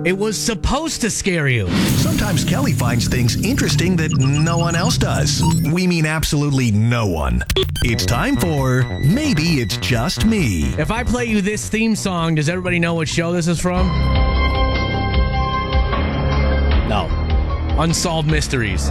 It was supposed to scare you. Sometimes Kelly finds things interesting that no one else does. We mean absolutely no one. It's time for Maybe It's Just Me. If I play you this theme song, does everybody know what show this is from? No. Unsolved Mysteries.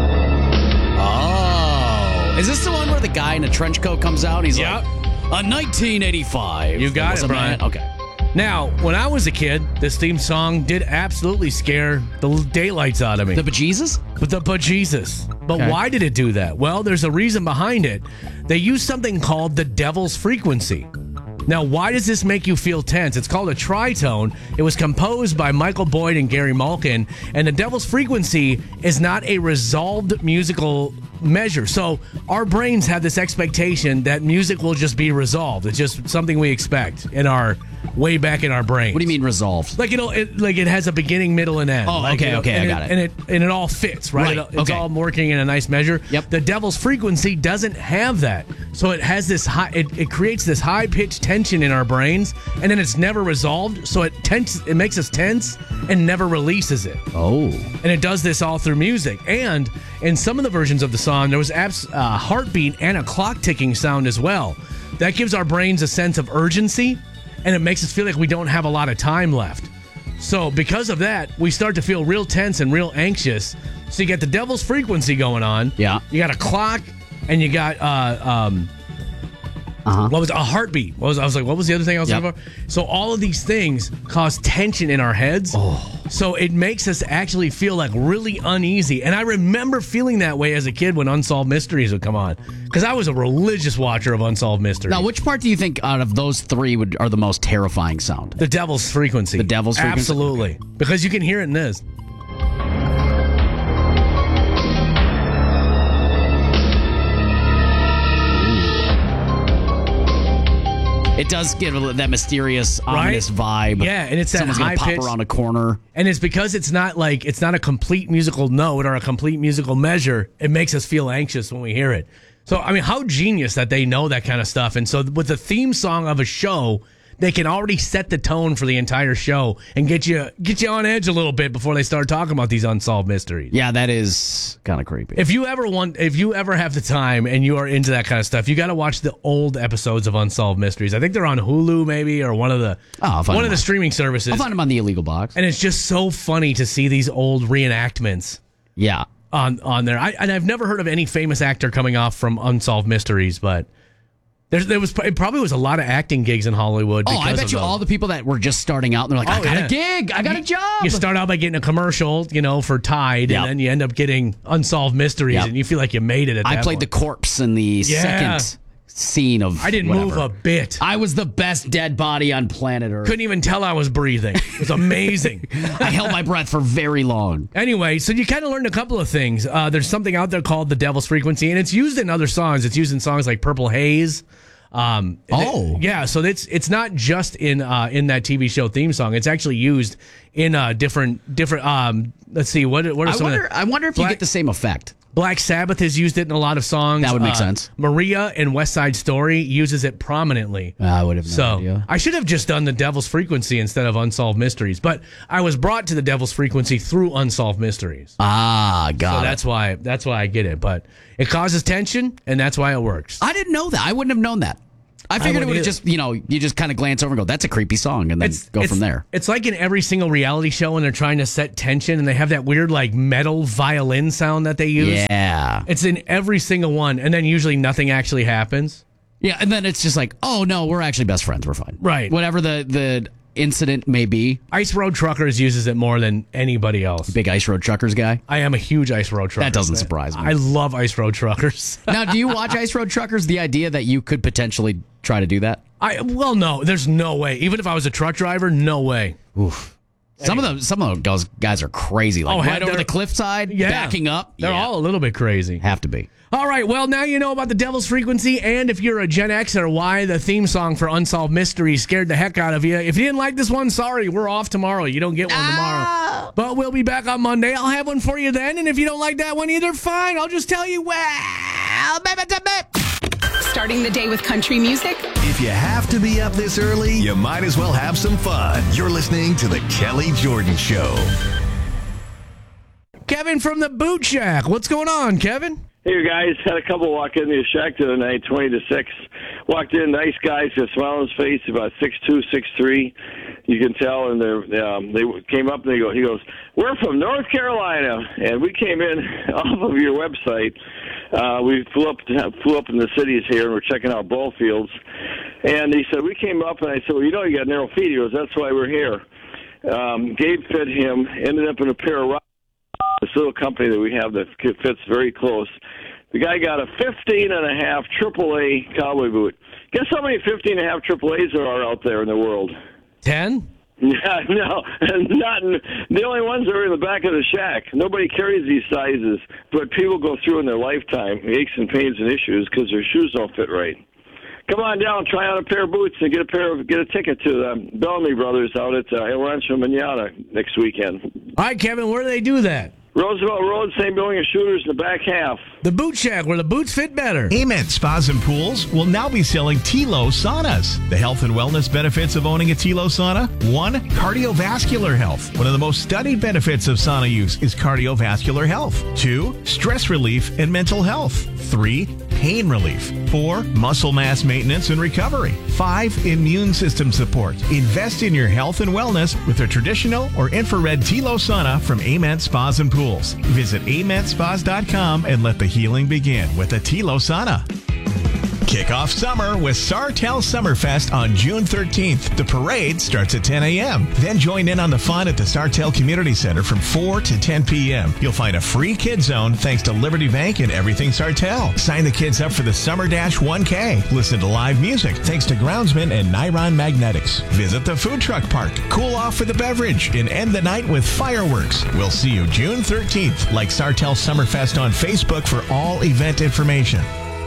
Oh. Is this the one where the guy in a trench coat comes out and he's Yep. like, 1985. You got it, Brian. Okay. Now, when I was a kid, this theme song did absolutely scare the daylights out of me. The bejesus? But the bejesus. But Okay. why did it do that? Well, there's a reason behind it. They used something called the devil's frequency. Now, why does this make you feel tense? It's called a tritone. It was composed by Michael Boyd and Gary Malkin, and the devil's frequency is not a resolved musical measure. So our brains have this expectation that music will just be resolved. It's just something we expect in our way back in our brains. What do you mean resolved? Like it has a beginning, middle, and end. Oh, Like, okay, okay, I got it. And it all fits, right? Right, It's okay. all working in a nice measure. Yep. The devil's frequency doesn't have that, so it has this high. It creates this high pitched tension in our brains, and then it's never resolved. So it makes us tense and never releases it. Oh. And it does this all through music. And in some of the versions of the song, there was a heartbeat and a clock ticking sound as well. That gives our brains a sense of urgency, and it makes us feel like we don't have a lot of time left. So because of that, we start to feel real tense and real anxious. So you got the devil's frequency going on. Yeah. You got a clock, and you got what was a heartbeat? I was like, what was the other thing I was Yep. talking about? So all of these things cause tension in our heads. So it makes us actually feel like really uneasy. And I remember feeling that way as a kid when Unsolved Mysteries would come on, because I was a religious watcher of Unsolved Mysteries. Now, which part do you think out of those three are the most terrifying sound? The devil's frequency. The devil's frequency? Absolutely. Because you can hear it in this. It does give that mysterious, ominous vibe. Yeah, and it's that someone's gonna pop high-pitched- around a corner. And it's because it's not a complete musical note or a complete musical measure. It makes us feel anxious when we hear it. So, I mean, how genius that they know that kind of stuff. And so with the theme song of a show, they can already set the tone for the entire show and get you on edge a little bit before they start talking about these unsolved mysteries. Yeah, that is kind of creepy. If you ever have the time and you are into that kind of stuff, you got to watch the old episodes of Unsolved Mysteries. I think they're on Hulu maybe, or one of the streaming services. I'll find them on the illegal box. And it's just so funny to see these old reenactments Yeah. on there. I've never heard of any famous actor coming off from Unsolved Mysteries, but it probably was a lot of acting gigs in Hollywood. Oh, I bet you all the people that were just starting out and they're like, I got a gig, I got a job. You start out by getting a commercial, for Tide, Yep. and then you end up getting Unsolved Mysteries, Yep. and you feel like you made it at that I played the point. corpse in the second scene of I didn't move a bit. I was the best dead body on planet Earth. Couldn't even tell I was breathing. It was amazing. I held my breath for very long. Anyway, so you kind of learned a couple of things. There's something out there called the Devil's Frequency, and it's used in other songs. It's used in songs like Purple Haze. Yeah, so it's not just in that TV show theme song. It's actually used in different. Let's see, what are some of the, I wonder if you get the same effect. Black Sabbath has used it in a lot of songs. That would make sense. Maria in West Side Story uses it prominently. I would have no idea. I should have just done the Devil's Frequency instead of Unsolved Mysteries, but I was brought to the Devil's Frequency through Unsolved Mysteries. Got So that's why I get it, but it causes tension, and that's why it works. I didn't know that. I wouldn't have known that. I figured it would have just, you just kind of glance over and go, that's a creepy song, and then go from there. It's like in every single reality show when they're trying to set tension, and they have that weird like metal violin sound that they use. Yeah. It's in every single one, and then usually nothing actually happens. Yeah, and then it's just like, oh, no, we're actually best friends. We're fine. Right. Whatever the incident may be. Ice Road Truckers uses it more than anybody else. Big Ice Road Truckers guy. I am a huge Ice Road Truckers. That doesn't surprise me. I love Ice Road Truckers. Now, do you watch Ice Road Truckers? The idea that you could potentially try to do that? No, there's no way. Even if I was a truck driver, no way. Oof. Some of those guys are crazy. Like right over the cliffside, backing up. They're all a little bit crazy. Have to be. All right, well, now you know about the Devil's Frequency, and if you're a Gen Xer, why the theme song for Unsolved Mysteries scared the heck out of you. If you didn't like this one, sorry, we're off tomorrow. You don't get one tomorrow. But we'll be back on Monday. I'll have one for you then, and if you don't like that one either, fine. I'll just tell you, well, baby. starting the day with country music? If you have to be up this early, you might as well have some fun. You're listening to The Kelly Jordan Show. Kevin from the Boot Shack. What's going on, Kevin? Hey, guys. Had a couple walk in the shack the other night, 20 to 6. Walked in, nice guys, a smile on his face, about 6'2", 6'3". You can tell, and they came up and he goes, "We're from North Carolina," and we came in off of your website. We flew up in the cities here, and we're checking out ball fields. And he said, we came up, and I said, well, you got narrow feet. He goes, that's why we're here. Gabe fit him, ended up in a pair of rocks. This little company that we have that fits very close. The guy got a 15.5 AAA cowboy boot. Guess how many 15.5 AAAs there are out there in the world? 10? Yeah, no, not the only ones are in the back of the shack. Nobody carries these sizes, but people go through in their lifetime aches and pains and issues because their shoes don't fit right. Come on down, try on a pair of boots, and get a ticket to the Bellamy Brothers out at El Rancho Manana next weekend. All right, Kevin, where do they do that? Roosevelt Road, same building as Shooters in the back half. The Boot Shack, where the boots fit better. Amen Spas and Pools will now be selling Tilo saunas. The health and wellness benefits of owning a Tilo sauna: 1, cardiovascular health. One of the most studied benefits of sauna use is cardiovascular health. 2, stress relief and mental health. 3, pain relief. 4, muscle mass maintenance and recovery. 5, immune system support. Invest in your health and wellness with a traditional or infrared Tilo sauna from Amen Spas and Pools. Visit AmenSpas.com and let the healing begin with a Tilo sauna. Kick off summer with Sartell Summerfest on June 13th. The parade starts at 10 a.m. Then join in on the fun at the Sartell Community Center from 4 to 10 p.m. You'll find a free kid zone thanks to Liberty Bank and Everything Sartell. Sign the kids up for the Summer Dash 1K. Listen to live music thanks to Groundsman and Niron Magnetics. Visit the food truck park. Cool off with a beverage and end the night with fireworks. We'll see you June 13th. Like Sartell Summerfest on Facebook for all event information.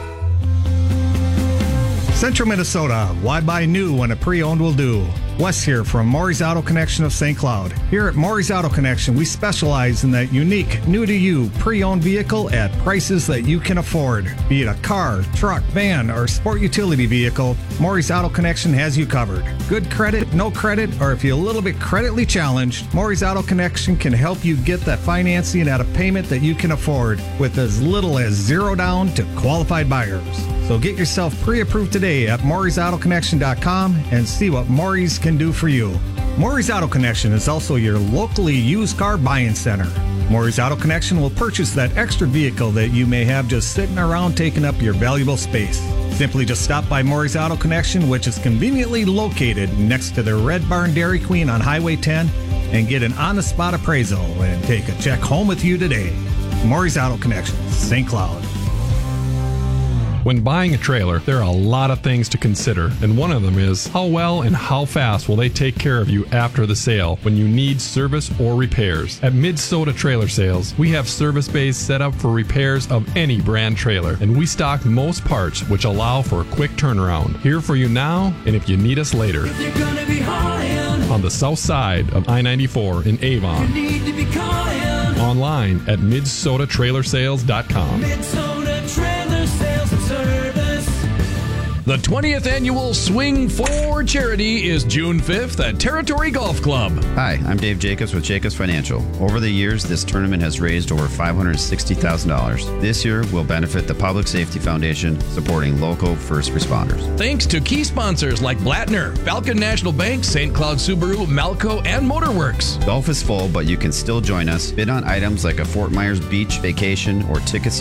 Central Minnesota, why buy new when a pre-owned will do? Wes here from Maury's Auto Connection of St. Cloud. Here at Maury's Auto Connection, we specialize in that unique, new-to-you pre-owned vehicle at prices that you can afford. Be it a car, truck, van, or sport utility vehicle, Maury's Auto Connection has you covered. Good credit, no credit, or if you're a little bit creditly challenged, Maury's Auto Connection can help you get that financing at a payment that you can afford with as little as $0 down to qualified buyers. So get yourself pre-approved today at Maury'sAutoConnection.com and see what Maury's can do for you. Maury's Auto Connection is also your locally used car buying center. Maury's Auto Connection will purchase that extra vehicle that you may have just sitting around taking up your valuable space. Simply just stop by Maury's Auto Connection, which is conveniently located next to the Red Barn Dairy Queen on Highway 10, and get an on-the-spot appraisal and take a check home with you today. Maury's Auto Connection, St. Cloud. When buying a trailer, there are a lot of things to consider, and one of them is how well and how fast will they take care of you after the sale when you need service or repairs. At Minnesota Trailer Sales, we have service bays set up for repairs of any brand trailer, and we stock most parts which allow for a quick turnaround. Here for you now, and if you need us later. On the south side of I-94 in Avon. Online at MinnesotaTrailerSales.com. The 20th annual Swing for Charity is June 5th at Territory Golf Club. Hi, I'm Dave Jacobs with Jacobs Financial. Over the years, this tournament has raised over $560,000. This year will benefit the Public Safety Foundation, supporting local first responders. Thanks to key sponsors like Blattner, Falcon National Bank, St. Cloud Subaru, Malco, and Motorworks. Golf is full, but you can still join us. Bid on items like a Fort Myers Beach vacation or tickets